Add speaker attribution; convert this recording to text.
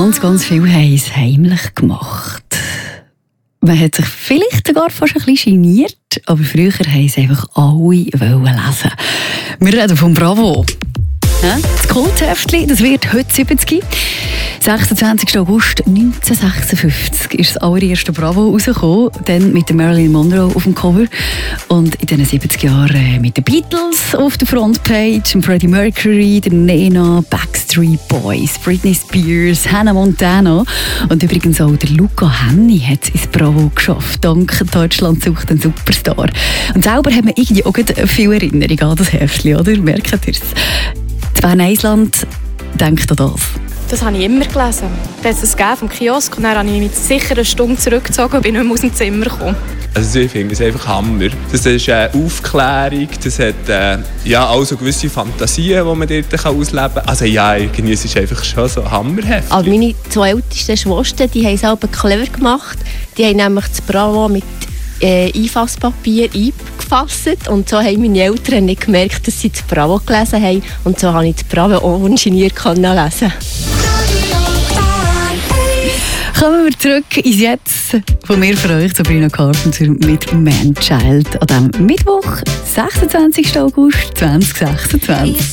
Speaker 1: Ganz, ganz viele haben es heimlich gemacht. Man hat sich vielleicht sogar fast ein bisschen geniert, aber früher haben es einfach alle lesen. Wir reden vom Bravo. Das Kulthäftchen, das wird heute 70. 26. August 1956 ist das allererste Bravo rausgekommen, dann mit der Marilyn Monroe auf dem Cover und in den 70 Jahren mit den Beatles auf der Frontpage, Freddie Mercury, der Nena, Backstreet Boys, Britney Spears, Hannah Montana und übrigens auch der Luca Hänni hat es ins Bravo geschafft. Dank Deutschland sucht einen Superstar. Und selber haben wir irgendwie auch viele Erinnerungen an das Heftchen, oder? Merkt ihr es? Das Bern Eisland denkt an das.
Speaker 2: Das habe ich immer gelesen. Das hat es vom Kiosk und dann habe ich mich sicher eine Stunde zurückgezogen und bin nicht mehr aus dem Zimmer gekommen.
Speaker 3: Also ich finde es einfach Hammer. Das ist eine Aufklärung, das hat also gewisse Fantasien, die man dort ausleben kann. Also ja, irgendwie ist es einfach schon so hammerheftig.
Speaker 4: Also meine zwei ältesten Schwestern, die haben es selber clever gemacht. Die haben nämlich das Bravo mit Einfasspapier eingefasst und so haben meine Eltern nicht gemerkt, dass sie das Bravo gelesen haben und so konnte ich das Bravo auch ungeniert lesen.
Speaker 1: Kommen wir zurück ins Jetzt von mir für euch, Sabrina Carpenter mit Man Child an diesem Mittwoch, 26. August 2026.